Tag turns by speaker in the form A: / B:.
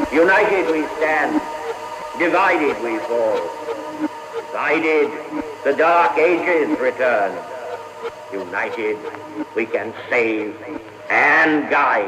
A: United we stand, divided we fall. Divided, the dark ages return. United, we can save and guide.